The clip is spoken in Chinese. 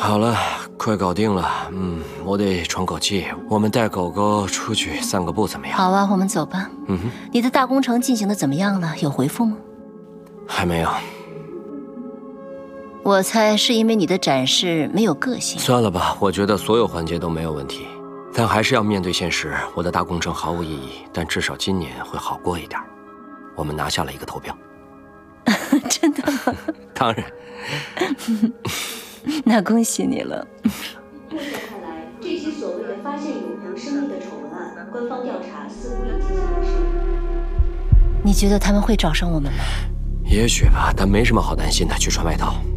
好了，快搞定了。我得喘口气。我们带狗狗出去散个步怎么样？ 好啊，我们走吧。你的大工程进行的怎么样了？有回复吗？ 还没有。 我猜是因为你的展示没有个性。 算了吧，我觉得所有环节都没有问题，但还是要面对现实。我的大工程毫无意义，但至少今年会好过一点。我们拿下了一个投标。 真的吗？ 当然。 那恭喜你了。 目前看来，这起所谓的发现永恒生命的丑闻案，官方调查似乎已经下了手。 你觉得他们会找上我们吗？ 也许吧，但没什么好担心的。去穿外套。